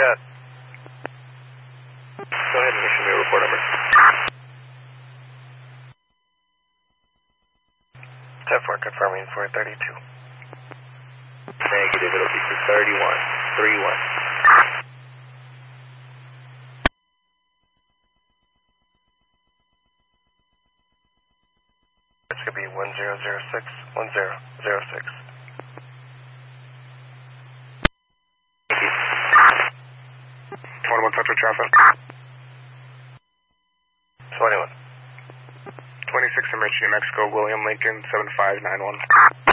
chat. Go ahead and issue me a report number. 10-4 confirming for 32. Negative, it'll be for 31. 3-1. It's going to be 1006, 1006. Thank you. 21 Central traffic. 21. 26 Emergency New Mexico, William Lincoln, 7591.